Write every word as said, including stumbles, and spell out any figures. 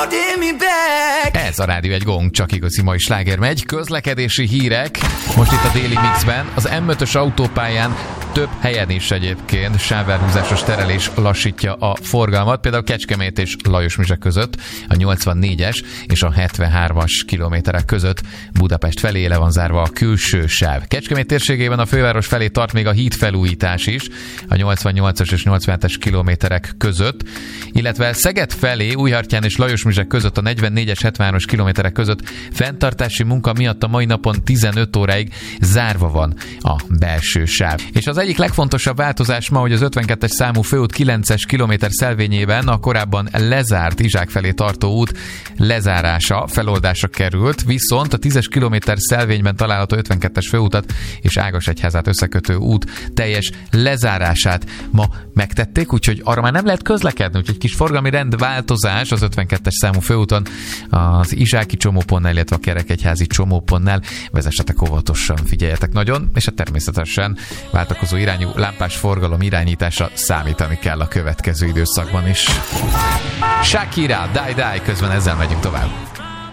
Ez a Rádió egy gong, csak igazi mai sláger megy. Közlekedési hírek. Most itt a Daily Mixben. Az em ötös autópályán több helyen is egyébként sávelhúzásos terelés lassítja a forgalmat. Például Kecskemét és Lajosmizse között a nyolcvannégyes és a hetvenhármas kilométerek között Budapest felé le van zárva a külső sáv. Kecskemét térségében a főváros felé tart még a hídfelújítás is a nyolcvannyolcas és nyolcvanhetes kilométerek között, illetve Szeged felé Újhartyán és Lajosmizse között a negyvennégyes hetvenhármas kilométerek között fenntartási munka miatt a mai napon tizenöt óráig zárva van a belső sáv. És az egyik legfontosabb változás ma, hogy az ötvenkettes számú főút kilences kilométer szelvényében a korábban lezárt Izsák felé tartó út lezárása, feloldásra került, viszont a tízes kilométer szelvényben található ötvenkettes főutat és Ágasegyházát összekötő út teljes lezárását ma megtették, úgyhogy arra már nem lehet közlekedni, úgyhogy kis forgalmi rendváltozás az ötvenkettes számú főúton az Izsáki csomópontnál, illetve a Kerekegyházi csomópontnál. Vezessetek óvatosan, figyeljetek nagyon, és a természetesen váltakozó irányú lámpás forgalom irányítása számítani kell a következő időszakban is. Shakira, Die Die, közben ezzel megyünk tovább.